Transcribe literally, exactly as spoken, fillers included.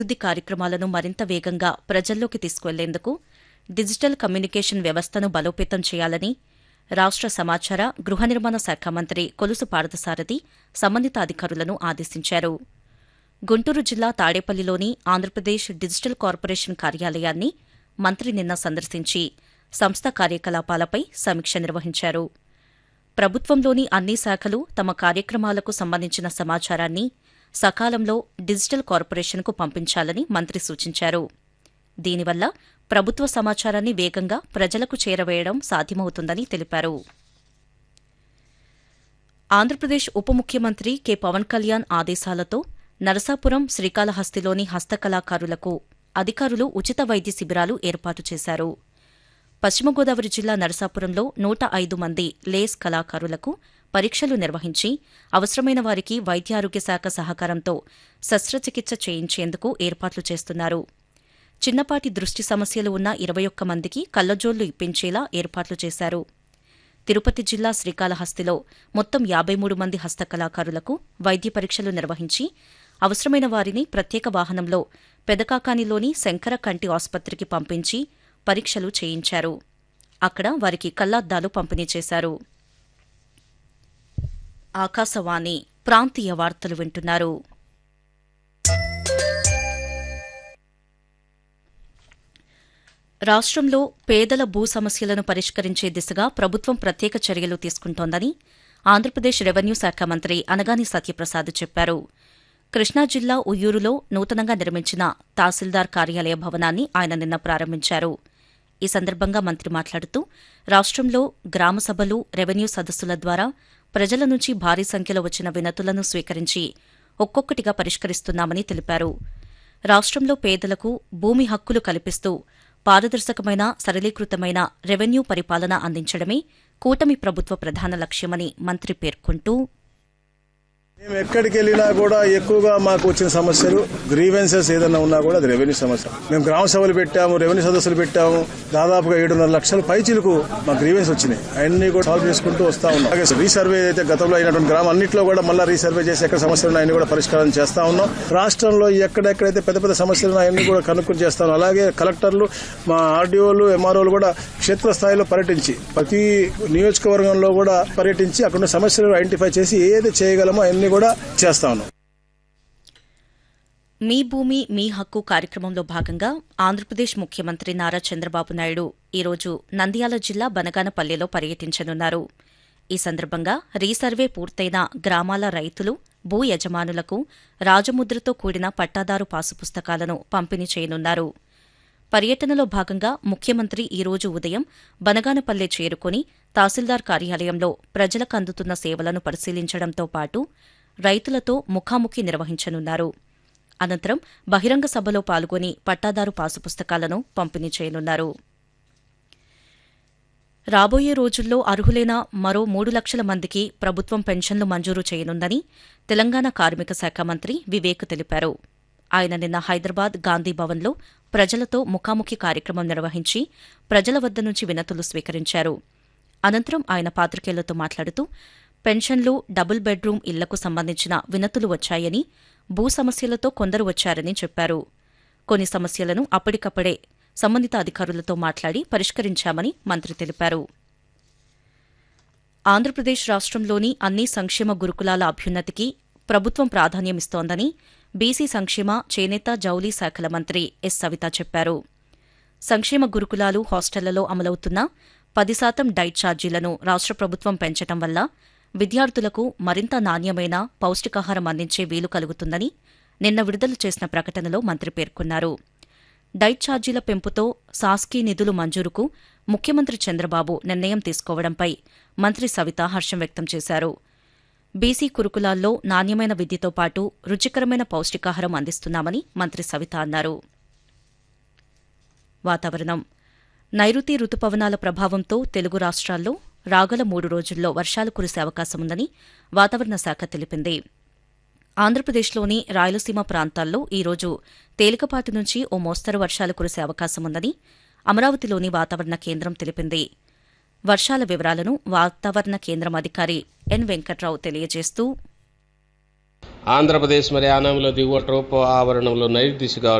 అభివృద్ధి కార్యక్రమాలను మరింత వేగంగా ప్రజల్లోకి తీసుకువెళ్లేందుకు డిజిటల్ కమ్యూనికేషన్ వ్యవస్థను బలోపేతం చేయాలని రాష్ట్ర సమాచార గృహ నిర్మాణ శాఖ మంత్రి కొలుసు పార్థసారథి సంబంధిత అధికారులను ఆదేశించారు. గుంటూరు జిల్లా తాడేపల్లిలోని ఆంధ్రప్రదేశ్ డిజిటల్ కార్పొరేషన్ కార్యాలయాన్ని మంత్రి నిన్న సందర్శించి సంస్థ కార్యకలాపాలపై సమీక్ష నిర్వహించారు. ప్రభుత్వంలోని అన్ని శాఖలు తమ కార్యక్రమాలకు సంబంధించిన సమాచారాన్ని సకాలంలో డిజిటల్ కార్పొరేషన్కు పంపించాలని మంత్రి సూచించారు. దీనివల్ల ప్రభుత్వ సమాచారాన్ని వేగంగా ప్రజలకు చేరవేయడం సాధ్యమవుతుందని తెలిపారు. ఆంధ్రప్రదేశ్ ఉప ముఖ్యమంత్రి కె పవన్ కళ్యాణ్ ఆదేశాలతో నరసాపురం శ్రీకాళహస్తిలోని హస్తకళాకారులకు అధికారులు ఉచిత వైద్య శిబిరాలు ఏర్పాటు చేశారు. పశ్చిమ గోదావరి జిల్లా నరసాపురంలో నూట ఐదు మంది లేస్ కళాకారులకు పరీక్షలు నిర్వహించి అవసరమైన వారికి వైద్యారోగ్య శాఖ సహకారంతో శస్త్రచికిత్స చేయించేందుకు ఏర్పాట్లు చేస్తున్నారు. చిన్నపాటి దృష్టి సమస్యలు ఉన్న ఇరవై ఒక్క మందికి కళ్లజోళ్లు ఇప్పించేలా ఏర్పాట్లు చేశారు. తిరుపతి జిల్లా శ్రీకాళహస్తిలో మొత్తం యాబై మూడు మంది హస్తకళాకారులకు వైద్య పరీక్షలు నిర్వహించి అవసరమైన వారిని ప్రత్యేక వాహనంలో పెదకాకానిలోని శంకర కంటి ఆసుపత్రికి పంపించి పరీక్షలు చేయించారు. అక్కడ వారికి కళ్లద్దాలు పంపిణీ చేశారు. ఆకాశవాణి ప్రాంతీయ వార్తలు వింటున్నారు. రాష్ట్రంలో పేదల భూ సమస్యలను పరిష్కరించే దిశగా ప్రభుత్వం ప్రత్యేక చర్యలు తీసుకుంటోందని ఆంధ్రప్రదేశ్ రెవెన్యూ శాఖ మంత్రి అనగాని సత్యప్రసాద్ చెప్పారు. కృష్ణా జిల్లా ఉయ్యూరులో నూతనంగా నిర్మించిన తహసీల్దార్ కార్యాలయ భవనాన్ని ఆయన నిన్న ప్రారంభించారు. ఈ సందర్భంగా మంత్రి మాట్లాడుతూ రాష్ట్రంలో గ్రామ సభలు, రెవెన్యూ సదస్సుల ద్వారా ప్రజల నుంచి భారీ సంఖ్యలో వచ్చిన వినతులను స్వీకరించి ఒక్కొక్కటిగా పరిష్కరిస్తున్నామని తెలిపారు. రాష్ట్రంలో పేదలకు భూమి హక్కులు కల్పిస్తూ పారదర్శకమైన, సరళీకృతమైన రెవెన్యూ పరిపాలన అందించడమే కూటమి ప్రభుత్వ ప్రధాన లక్ష్యమని మంత్రి పేర్కొంటూ మేము ఎక్కడికి వెళ్ళినా కూడా ఎక్కువగా మాకు వచ్చిన సమస్యలు గ్రీవెన్సెస్ ఏదైనా ఉన్నా కూడా అది రెవెన్యూ సమస్య. మేము గ్రామ సభలు పెట్టాము, రెవెన్యూ సదస్సులు పెట్టాము. దాదాపుగా ఏడున్నర లక్షల పైచిలకు మా గ్రీవెన్స్ వచ్చినాయి. అవన్నీ కూడా సాల్వ్ చేసుకుంటూ వస్తా ఉన్నాం. అలాగే రీసర్వే అయితే గతంలో అయినటువంటి గ్రామం అన్నింటిలో కూడా మళ్ళీ రీసర్వే చేసి ఎక్కడ సమస్యలు ఉన్నాయని కూడా పరిష్కారం చేస్తా ఉన్నాం. రాష్ట్రంలో ఎక్కడెక్కడైతే పెద్ద పెద్ద సమస్యలు ఉన్నాయన్నీ కూడా కనుక్కొని చేస్తాం. అలాగే కలెక్టర్లు, మా ఆర్డీఓలు, ఎంఆర్ఓలు కూడా క్షేత్రస్థాయిలో పర్యటించి ప్రతి నియోజకవర్గంలో కూడా పర్యటించి అక్కడ సమస్యలు ఐడెంటిఫై చేసి ఏది చేయగలమో అవన్నీ కూడా చేస్తా ఉన్నాం. మీ భూమి మీ హక్కు కార్యక్రమంలో భాగంగా ఆంధ్రప్రదేశ్ ముఖ్యమంత్రి నారా చంద్రబాబు నాయుడు ఈరోజు నంద్యాల జిల్లా బనగానపల్లెలో పర్యటించనున్నారు. ఈ సందర్భంగా రీసర్వే పూర్తయిన గ్రామాల రైతులు, భూ యజమానులకు రాజముద్రతో కూడిన పట్టాదారు పాసు పుస్తకాలను పంపిణీ చేయనున్నారు. పర్యటనలో భాగంగా ముఖ్యమంత్రి ఈరోజు ఉదయం బనగానపల్లె చేరుకుని తహసీల్దార్ కార్యాలయంలో ప్రజలకు అందుతున్న సేవలను పరిశీలించడంతో పాటు రైతులతో ముఖాముఖి నిర్వహించనున్నారు. అనంతరం బహిరంగ సభలో పాల్గొని పట్టాదారు పాసు పుస్తకాలను పంపిణీ చేయనున్నారు. రాబోయే రోజుల్లో అర్హులైన మరో మూడు లక్షల మందికి ప్రభుత్వం పెన్షన్లు మంజూరు చేయనుందని తెలంగాణ కార్మిక శాఖ మంత్రి వివేక్ తెలిపారు. ఆయన నిన్న హైదరాబాద్ గాంధీ భవన్లో ప్రజలతో ముఖాముఖి కార్యక్రమం నిర్వహించి ప్రజల వద్ద నుంచి వినతులు స్వీకరించారు. అనంతరం ఆయన పాత్రికేయులతో మాట్లాడుతూ పెన్షన్లు, డబుల్ బెడ్రూం ఇళ్లకు సంబంధించిన వినతులు వచ్చాయని, భూ సమస్యలతో కొందరు వచ్చారని చెప్పారు. కొన్ని సమస్యలను అప్పటికప్పుడే సంబంధిత అధికారులతో మాట్లాడి పరిష్కరించామని మంత్రి తెలిపారు. ఆంధ్రప్రదేశ్ రాష్ట్రంలోని అన్ని సంక్షేమ గురుకులాల అభ్యున్నతికి ప్రభుత్వం ప్రాధాన్యమిస్తోందని బీసీ సంక్షేమ, చేనేత, జౌళి శాఖల మంత్రి ఎస్ సవిత చెప్పారు. సంక్షేమ గురుకులాలు, హాస్టళ్లలో అమలవుతున్న పది శాతం డైట్ ఛార్జీలను రాష్ట్ర ప్రభుత్వం పెంచడం వల్ల విద్యార్థులకు మరింత నాణ్యమైన పౌష్టికాహారం అందించే వీలు కలుగుతుందని నిన్న విడుదల చేసిన ప్రకటనలో మంత్రి పేర్కొన్నారు. డైట్ ఛార్జీల పెంపుతో సాస్కీ నిధులు మంజూరుకు ముఖ్యమంత్రి చంద్రబాబు నిర్ణయం తీసుకోవడంపై మంత్రి సవిత హర్షం వ్యక్తం చేశారు. బీసీ గురుకులాల్లో నాణ్యమైన విద్యతో పాటు రుచికరమైన పౌష్టికాహారం అందిస్తున్నామని మంత్రి సవిత అన్నారు. వాతావరణం. నైరుతి రుతుపవనాల ప్రభావంతో తెలుగు రాష్ట్రాల్లో రాగల మూడు రోజుల్లో వర్షాలు కురిసే అవకాశముందని వాతావరణ శాఖ తెలిపింది. ఆంధ్రప్రదేశ్లోని రాయలసీమ ప్రాంతాల్లో ఈరోజు తేలికపాటి నుంచి ఓ మోస్తరు వర్షాలు కురిసే అవకాశముందని అమరావతిలోని వాతావరణ కేంద్రం తెలిపింది. వర్షాల వివరాలను వాతావరణ కేంద్రం అధికారి ఎన్ వెంకట్రావు తెలియజేస్తూ ఆంధ్రప్రదేశ్ మరి ఆనంలో దిగువ ట్రోపో ఆవరణంలో నైరుతి దిశగా